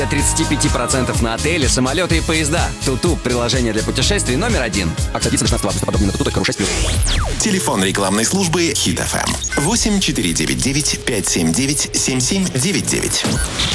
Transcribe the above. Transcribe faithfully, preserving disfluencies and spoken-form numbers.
тридцать пять процентов на отели, самолеты и поезда. Туту – приложение для путешествий номер один. Акция действует шестнадцатого августа. Подробнее на туту точка ру шесть плюс. Телефон рекламной службы Хит эф эм восемь четыре девять девять пять семь девять семь семь девять девять.